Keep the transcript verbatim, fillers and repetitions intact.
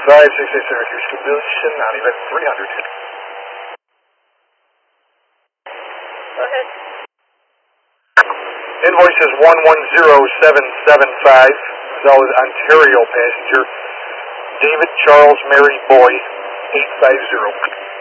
five six eight Syracuse completion on event three hundred. Go ahead. Invoice is one one zero seven seven five. That was Ontario passenger David Charles Mary Boy eight five zero.